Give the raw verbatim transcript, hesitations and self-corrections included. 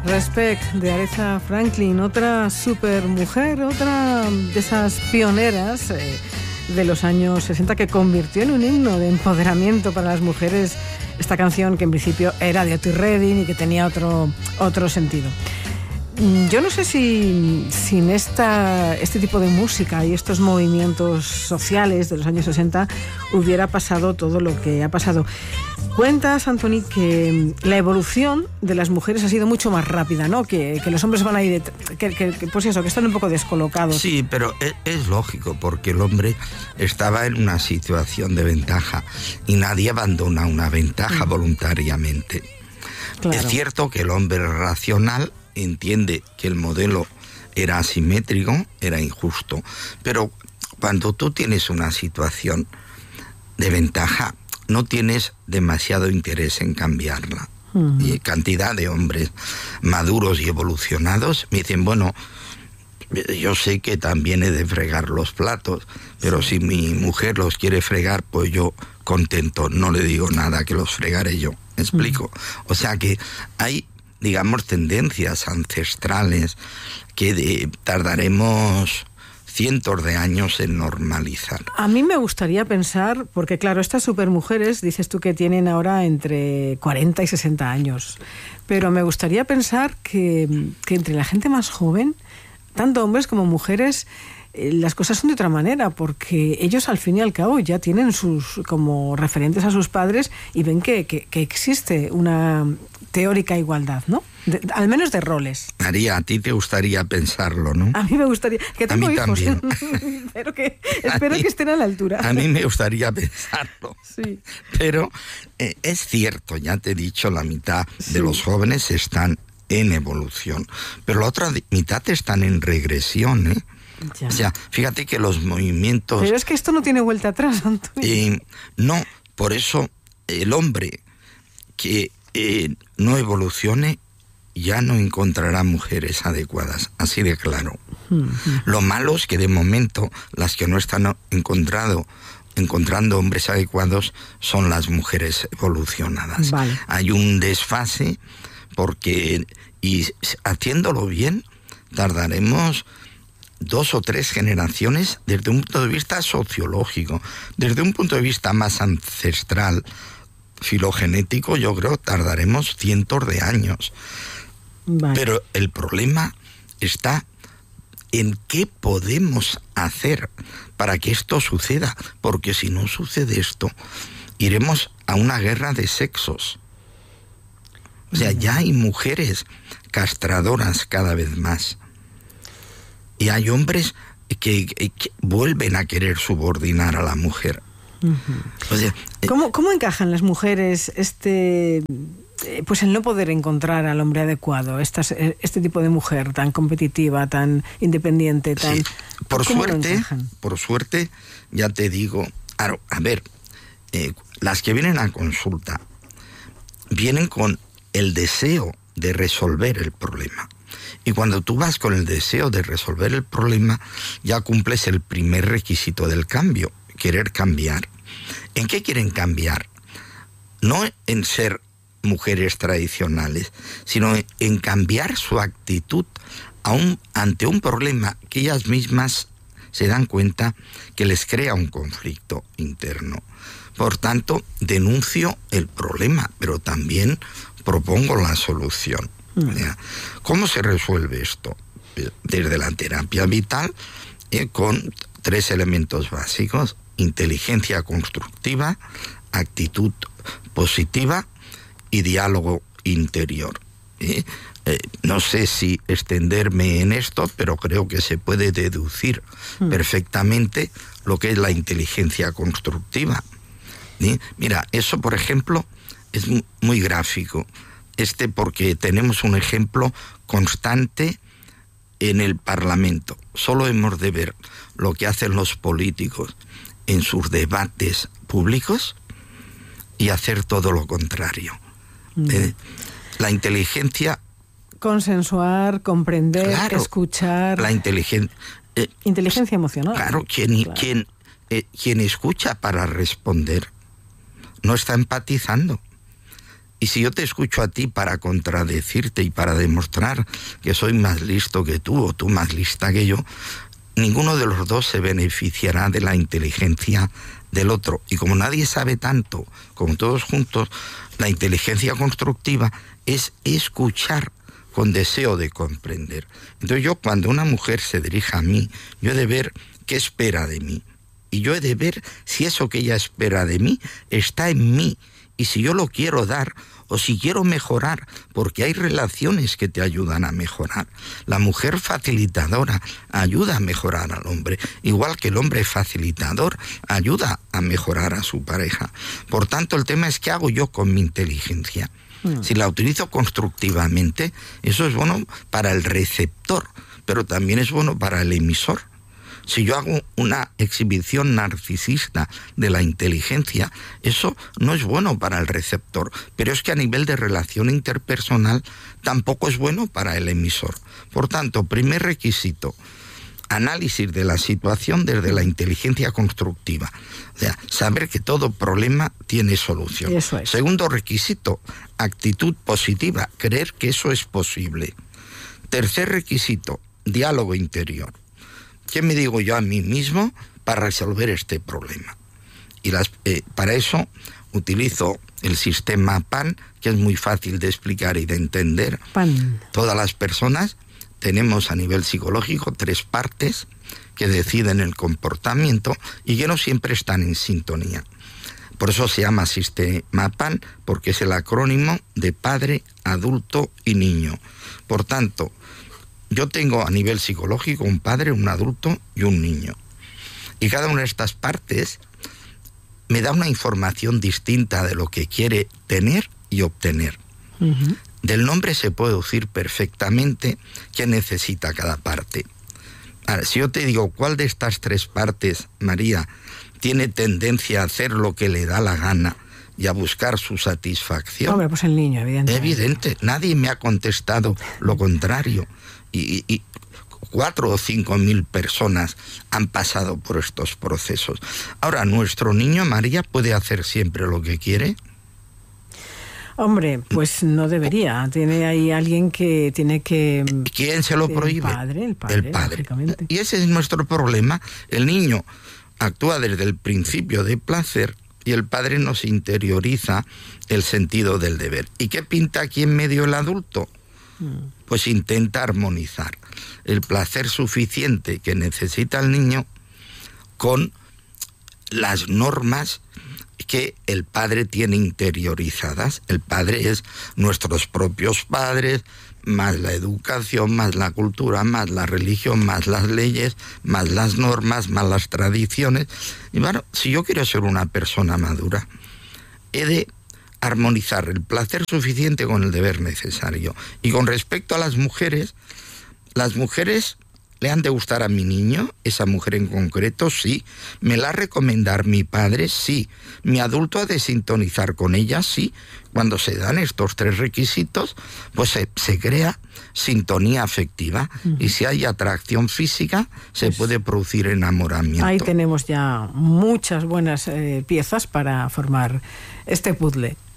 Respect, de Aretha Franklin, otra supermujer, otra de esas pioneras eh, de los años sesenta que convirtió en un himno de empoderamiento para las mujeres esta canción que en principio era de Otis Redding y que tenía otro, otro sentido. Yo no sé si sin esta, este tipo de música y estos movimientos sociales de los años sesenta hubiera pasado todo lo que ha pasado. Cuentas, Antoni, que la evolución de las mujeres ha sido mucho más rápida, ¿no? Que, que los hombres van a ir... Que, que, que, pues eso, que están un poco descolocados. Sí, pero es, es lógico, porque el hombre estaba en una situación de ventaja y nadie abandona una ventaja mm. voluntariamente. Claro. Es cierto que el hombre racional entiende que el modelo era asimétrico, era injusto, pero cuando tú tienes una situación de ventaja, no tienes demasiado interés en cambiarla. Uh-huh. Y cantidad de hombres maduros y evolucionados me dicen, bueno, yo sé que también he de fregar los platos, pero sí. si mi mujer los quiere fregar, pues yo contento, no le digo nada, que los fregaré yo. ¿Me explico? Uh-huh. O sea que hay, digamos, tendencias ancestrales que de, tardaremos cientos de años en normalizar. A mí me gustaría pensar, porque claro, estas supermujeres, dices tú que tienen ahora entre cuarenta y sesenta años, pero me gustaría pensar que, que entre la gente más joven, tanto hombres como mujeres, eh, las cosas son de otra manera, porque ellos al fin y al cabo ya tienen sus como referentes a sus padres y ven que, que, que existe una teórica igualdad, ¿no? De, al menos de roles. María, a ti te gustaría pensarlo, ¿no? A mí me gustaría, que tengo a mí hijos. También. espero que, espero mí, que estén a la altura. A mí me gustaría pensarlo. Sí. Pero eh, es cierto, ya te he dicho, la mitad sí. de los jóvenes están en evolución, pero la otra mitad están en regresión, ¿eh? Ya. O sea, fíjate que los movimientos... Pero es que esto no tiene vuelta atrás, Antonio. Eh, no, por eso el hombre que eh, no evolucione ya no encontrará mujeres adecuadas, así de claro. Uh-huh. Lo malo es que de momento las que no están encontrado, encontrando hombres adecuados son las mujeres evolucionadas. Vale. Hay un desfase porque, y haciéndolo bien, tardaremos dos o tres generaciones desde un punto de vista sociológico. Desde un punto de vista más ancestral, filogenético, yo creo tardaremos cientos de años. Vale. Pero el problema está en qué podemos hacer para que esto suceda, porque si no sucede esto, iremos a una guerra de sexos. O sea, ya hay mujeres castradoras cada vez más. Y hay hombres que, que, que vuelven a querer subordinar a la mujer. Uh-huh. O sea, ¿Cómo, ¿Cómo encajan las mujeres este... pues el no poder encontrar al hombre adecuado, estas, este tipo de mujer tan competitiva, tan independiente, tan... Sí. Por suerte, por suerte, ya te digo, a, a ver, eh, las que vienen a consulta vienen con el deseo de resolver el problema. Y cuando tú vas con el deseo de resolver el problema, ya cumples el primer requisito del cambio, querer cambiar. ¿En qué quieren cambiar? No en ser mujeres tradicionales, sino en cambiar su actitud a un, ante un problema que ellas mismas se dan cuenta que les crea un conflicto interno. Por tanto, denuncio el problema, pero también propongo la solución. Mm. ¿Cómo se resuelve esto? Desde la terapia vital, eh, con tres elementos básicos: inteligencia constructiva, actitud positiva y diálogo interior. ¿Eh? Eh, no sé si extenderme en esto, pero creo que se puede deducir mm. perfectamente lo que es la inteligencia constructiva. ¿Eh? Mira, eso, por ejemplo, es muy gráfico. Este porque tenemos un ejemplo constante en el Parlamento. Solo hemos de ver lo que hacen los políticos en sus debates públicos y hacer todo lo contrario. Mm. Eh, la inteligencia... Consensuar, comprender, claro, escuchar... La inteligencia... Eh, inteligencia emocional. Claro, quien, claro. quien, eh, quien escucha para responder no está empatizando. Y si yo te escucho a ti para contradecirte y para demostrar que soy más listo que tú o tú más lista que yo, ninguno de los dos se beneficiará de la inteligencia del otro. Y como nadie sabe tanto como todos juntos, la inteligencia constructiva es escuchar con deseo de comprender. Entonces yo, cuando una mujer se dirija a mí, yo he de ver qué espera de mí. Y yo he de ver si eso que ella espera de mí está en mí. Y si yo lo quiero dar o si quiero mejorar, porque hay relaciones que te ayudan a mejorar. La mujer facilitadora ayuda a mejorar al hombre, igual que el hombre facilitador ayuda a mejorar a su pareja. Por tanto, el tema es qué hago yo con mi inteligencia. Mm. Si la utilizo constructivamente, eso es bueno para el receptor, pero también es bueno para el emisor. Si yo hago una exhibición narcisista de la inteligencia, eso no es bueno para el receptor, pero es que a nivel de relación interpersonal tampoco es bueno para el emisor. Por tanto, primer requisito, análisis de la situación desde la inteligencia constructiva. O sea, saber que todo problema tiene solución. Eso es. Segundo requisito, actitud positiva, creer que eso es posible. Tercer requisito, diálogo interior. ¿Qué me digo yo a mí mismo para resolver este problema? Y las, eh, para eso utilizo el sistema P A N, que es muy fácil de explicar y de entender. P A N. Todas las personas tenemos a nivel psicológico tres partes que deciden el comportamiento y que no siempre están en sintonía. Por eso se llama sistema P A N, porque es el acrónimo de padre, adulto y niño. Por tanto, yo tengo a nivel psicológico un padre, un adulto y un niño. Y cada una de estas partes me da una información distinta de lo que quiere tener y obtener. Uh-huh. Del nombre se puede decir perfectamente qué necesita cada parte. Ahora, si yo te digo cuál de estas tres partes, María, tiene tendencia a hacer lo que le da la gana y a buscar su satisfacción. Hombre, pues el niño, evidentemente. Evidente, nadie me ha contestado lo contrario. Y, y cuatro o cinco mil personas han pasado por estos procesos. Ahora, ¿nuestro niño, María, puede hacer siempre lo que quiere? Hombre, pues no debería. Tiene ahí alguien que tiene que... ¿Quién se lo prohíbe? El padre, el padre, el padre. Y ese es nuestro problema. El niño actúa desde el principio de placer y el padre nos interioriza el sentido del deber. ¿Y qué pinta aquí en medio el adulto? Pues intenta armonizar el placer suficiente que necesita el niño con las normas que el padre tiene interiorizadas. El padre es nuestros propios padres, más la educación, más la cultura, más la religión, más las leyes, más las normas, más las tradiciones. Y bueno, si yo quiero ser una persona madura, he de armonizar el placer suficiente con el deber necesario. Y con respecto a las mujeres, las mujeres le han de gustar a mi niño, esa mujer en concreto, sí. ¿Me la ha de recomendar mi padre? Sí. ¿Mi adulto ha de sintonizar con ella? Sí. Cuando se dan estos tres requisitos, pues se, se crea sintonía afectiva. Uh-huh. Y si hay atracción física, se pues puede producir enamoramiento. Ahí tenemos ya muchas buenas eh, piezas para formar este puzzle.